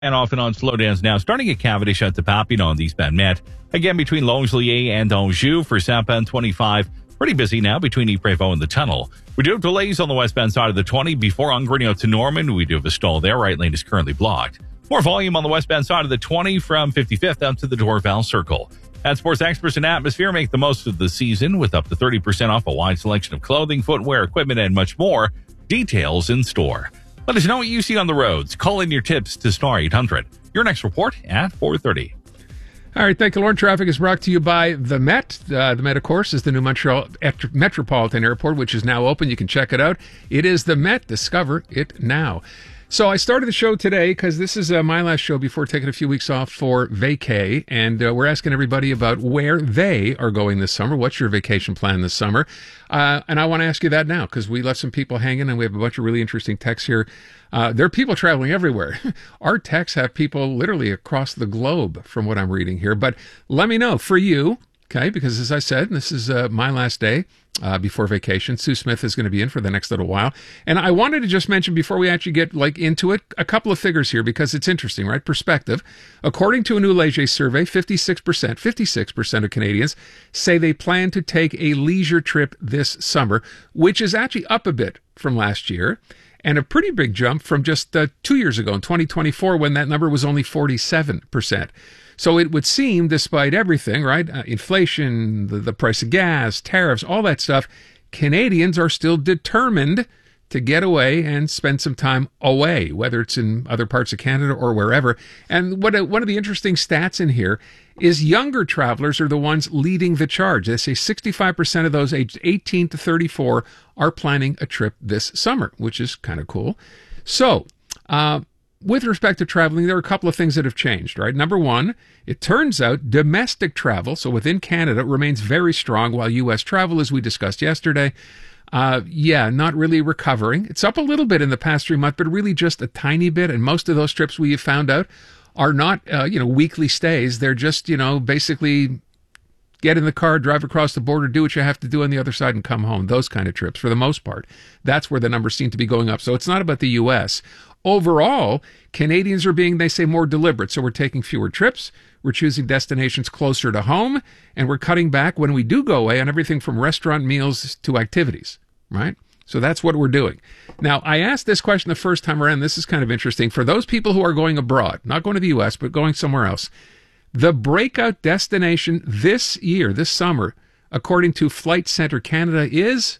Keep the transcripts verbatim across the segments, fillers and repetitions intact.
And off and on slowdowns now, starting at Cavendish at the Papillon on the East Van Met. Again, between Longelier and Anjou for southbound twenty-five. Pretty busy now between Ypres-Vaud and the tunnel. We do have delays on the westbound side of the twenty before Ungrigno to Norman. We do have a stall there. Right lane is currently blocked. More volume on the westbound side of the twenty from fifty-fifth up to the Dorval Circle. At Sports Experts and Atmosphere, make the most of the season with up to thirty percent off a wide selection of clothing, footwear, equipment, and much more. Details in store. Let us know what you see on the roads. Call in your tips to Star eight hundred. Your next report at four thirty. All right, thank you, Lauren. Traffic is brought to you by the Met. Uh, the Met, of course, is the new Montreal Metropolitan Airport, which is now open. You can check it out. It is the Met. Discover it now. So I started the show today because this is uh, my last show before taking a few weeks off for vacay, and uh, we're asking everybody about where they are going this summer. What's your vacation plan this summer? Uh, and I want to ask you that now because we left some people hanging, and we have a bunch of really interesting texts here. Uh, there are people traveling everywhere. Our texts have people literally across the globe from what I'm reading here. But let me know for you, okay, because as I said, this is uh, my last day uh, before vacation. Sue Smith is going to be in for the next little while. And I wanted to just mention before we actually get like into it, a couple of figures here because it's interesting, right? Perspective. According to a new Leger survey, fifty-six percent, fifty-six percent of Canadians say they plan to take a leisure trip this summer, which is actually up a bit from last year. And a pretty big jump from just uh, two years ago in twenty twenty-four when that number was only forty-seven percent. So it would seem, despite everything, right, uh, inflation, the, the price of gas, tariffs, all that stuff, Canadians are still determined to get away and spend some time away, whether it's in other parts of Canada or wherever. And what one of the interesting stats in here is younger travelers are the ones leading the charge. They say sixty-five percent of those aged eighteen to thirty-four are planning a trip this summer, which is kind of cool. So, uh, with respect to traveling, there are a couple of things that have changed, right? Number one, it turns out domestic travel, so within Canada, remains very strong, while U S travel, as we discussed yesterday, Uh, yeah, not really recovering. It's up a little bit in the past three months, but really just a tiny bit. And most of those trips we have found out are not, uh, you know, weekly stays. They're just, you know, basically get in the car, drive across the border, do what you have to do on the other side and come home. Those kind of trips for the most part. That's where the numbers seem to be going up. So it's not about the U S. Overall, Canadians are being, they say, more deliberate. So we're taking fewer trips. We're choosing destinations closer to home, and we're cutting back when we do go away on everything from restaurant meals to activities, right? So that's what we're doing. Now, I asked this question the first time around. This is kind of interesting. For those people who are going abroad, not going to the U S, but going somewhere else, the breakout destination this year, this summer, according to Flight Centre Canada, is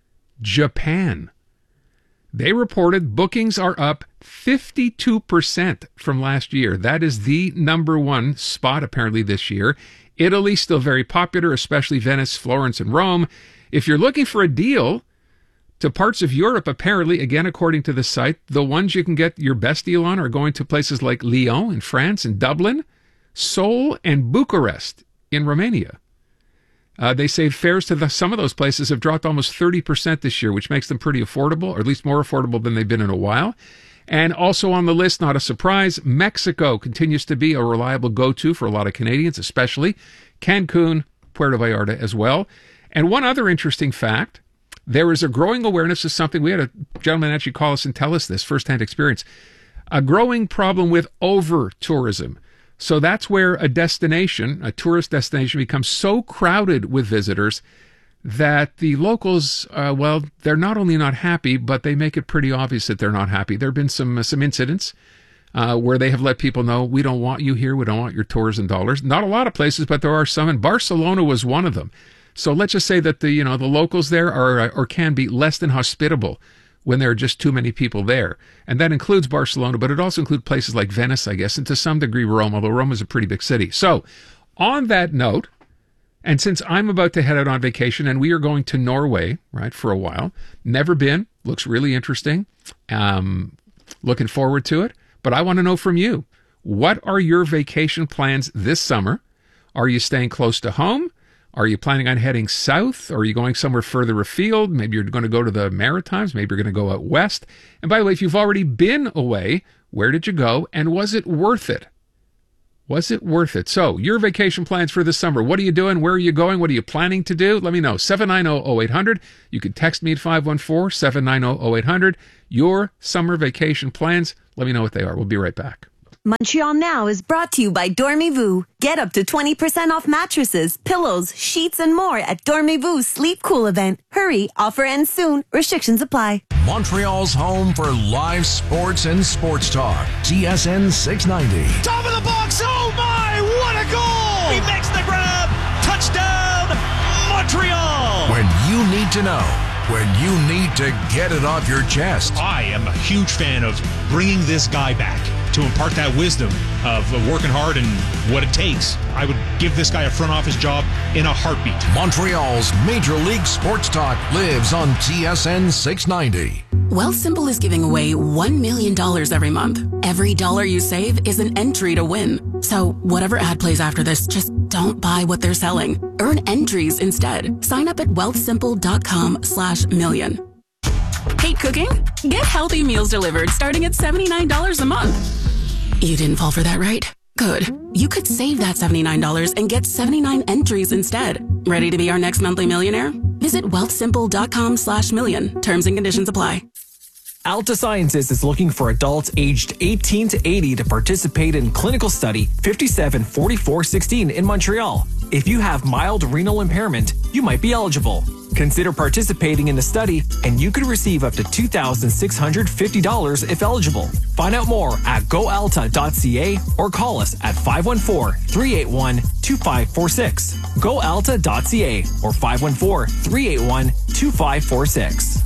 Japan. They reported bookings are up fifty-two percent from last year. That is the number one spot apparently this year. Italy still very popular, especially Venice, Florence, and Rome. If you're looking for a deal to parts of Europe, apparently, again, according to the site, the ones you can get your best deal on are going to places like Lyon in France and Dublin, Seoul, and Bucharest in Romania. Uh, they say fares to the, some of those places have dropped almost thirty percent this year, which makes them pretty affordable, or at least more affordable than they've been in a while. And also on the list, not a surprise, Mexico continues to be a reliable go-to for a lot of Canadians, especially Cancun, Puerto Vallarta as well. And one other interesting fact, there is a growing awareness of something. We had a gentleman actually call us and tell us this firsthand experience, a growing problem with over-tourism. So that's where a destination, a tourist destination, becomes so crowded with visitors that the locals, uh, well, they're not only not happy, but they make it pretty obvious that they're not happy. There have been some uh, some incidents uh, where they have let people know, we don't want you here, we don't want your tourism dollars. Not a lot of places, but there are some, and Barcelona was one of them. So let's just say that the you know the locals there are or can be less than hospitable when there are just too many people there. And that includes Barcelona, but it also includes places like Venice, I guess, and to some degree Rome, although Rome is a pretty big city. So on that note, and since I'm about to head out on vacation, and we are going to Norway, right, for a while, never been, looks really interesting, um, looking forward to it, but I want to know from you, what are your vacation plans this summer? Are you staying close to home? Are you planning on heading south? Or are you going somewhere further afield? Maybe you're going to go to the Maritimes. Maybe you're going to go out west. And by the way, if you've already been away, where did you go? And was it worth it? Was it worth it? So, your vacation plans for this summer. What are you doing? Where are you going? What are you planning to do? Let me know. seven nine zero, zero eight hundred. You can text me at five one four, seven nine zero, zero eight hundred. Your summer vacation plans. Let me know what they are. We'll be right back. Montreal Now is brought to you by Dormez-vous. Get up to twenty percent off mattresses, pillows, sheets, and more at Dormez-vous Sleep Cool event. Hurry, offer ends soon. Restrictions apply. Montreal's home for live sports and sports talk. T S N six ninety. Top of the box. Oh my, what a goal! He makes the grab. Touchdown, Montreal! When you need to know. When you need to get it off your chest. I am a huge fan of bringing this guy back to impart that wisdom of working hard and what it takes. I would give this guy a front office job in a heartbeat. Montreal's Major League Sports Talk lives on T S N six ninety. Wealthsimple is giving away one million dollars every month. Every dollar you save is an entry to win. So whatever ad plays after this, just don't buy what they're selling. Earn entries instead. Sign up at wealthsimple.com slash million. Hate cooking? Get healthy meals delivered starting at seventy-nine dollars a month. You didn't fall for that, right? Good. You could save that seventy-nine dollars and get seventy-nine entries instead. Ready to be our next monthly millionaire? Visit wealthsimple.com slash million. Terms and conditions apply. Alta Sciences is looking for adults aged eighteen to eighty to participate in clinical study fifty-seven forty-four sixteen in Montreal. If you have mild renal impairment, you might be eligible. Consider participating in the study, and you could receive up to two thousand six hundred fifty dollars if eligible. Find out more at go alta dot c a or call us at five one four, three eight one, two five four six. go alta dot c a or five one four, three eight one, two five four six.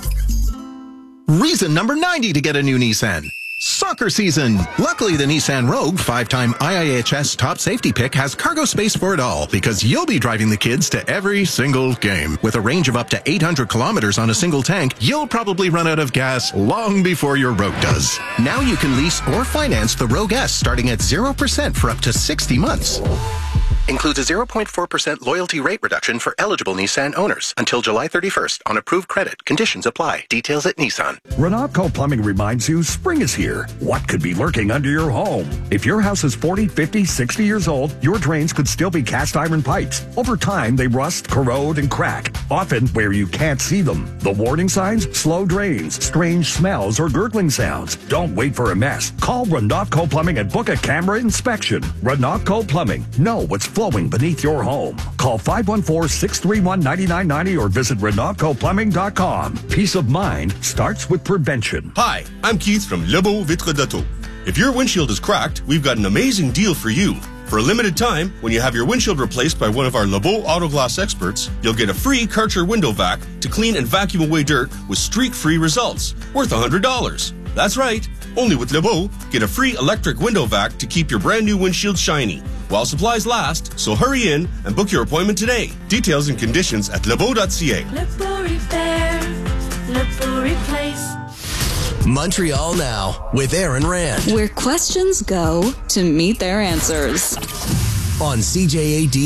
Reason number ninety to get a new Nissan. Soccer season. Luckily, the Nissan Rogue, five-time I I H S top safety pick, has cargo space for it all because you'll be driving the kids to every single game. With a range of up to eight hundred kilometers on a single tank, you'll probably run out of gas long before your Rogue does. Now you can lease or finance the Rogue S starting at zero percent for up to sixty months. Includes a zero point four percent loyalty rate reduction for eligible Nissan owners until July thirty-first on approved credit. Conditions apply. Details at Nissan. Renatco Plumbing reminds you spring is here. What could be lurking under your home? If your house is forty, fifty, sixty years old, your drains could still be cast iron pipes. Over time, they rust, corrode, and crack, often where you can't see them. The warning signs? Slow drains, strange smells, or gurgling sounds. Don't wait for a mess. Call Renatco Plumbing and book a camera inspection. Renatco Plumbing. Know what's flowing beneath your home. Call five one four, six three one, nine nine nine zero or visit renatco plumbing dot com. Peace of mind starts with prevention. Hi, I'm Keith from Lebeau Vitre d'Auto. If your windshield is cracked, we've got an amazing deal for you. For a limited time, when you have your windshield replaced by one of our Lebeau Auto Glass experts, you'll get a free Karcher window vac to clean and vacuum away dirt with streak-free results, worth one hundred dollars. That's right. Only with Lebeau, get a free electric window vac to keep your brand new windshield shiny while supplies last, so hurry in and book your appointment today. Details and conditions at lebeau dot c a. Lebeau Repair, Lebeau Replace. Montreal Now with Aaron Rand. Where questions go to meet their answers. On C J A D